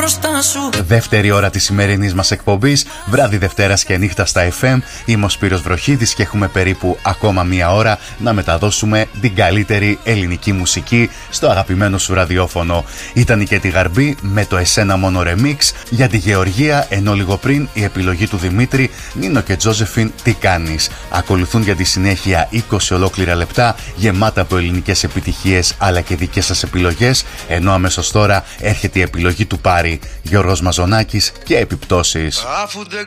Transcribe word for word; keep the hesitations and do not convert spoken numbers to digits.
μπροστά σου. Δεύτερη ώρα της σημερινής μας εκπομπής, βράδυ Δευτέρας και νύχτα στα εφ εμ. Είμαι ο Σπύρος Βροχίδης και έχουμε περίπου ακόμα μία ώρα να μεταδώσουμε την καλύτερη ελληνική μουσική στο αγαπημένο σου ραδιόφωνο. Ήταν η Κέτη Γαρμπή με το Εσένα Μόνο Remix για τη Γεωργία, ενώ λίγο πριν η επιλογή του Δημήτρη, Νίνο και Τζόζεφιν, Τι κάνεις. Ακολουθούν για τη συνέχεια είκοσι ολόκληρα λεπτά γεμάτα από ελληνικές επιτυχίες αλλά και δικές σας επιλογές, ενώ αμέσως τώρα έρχεται η επιλογή του Πάρη, Γιώργος Μαζονάκης και Επιπτώσεις. Αφού δεν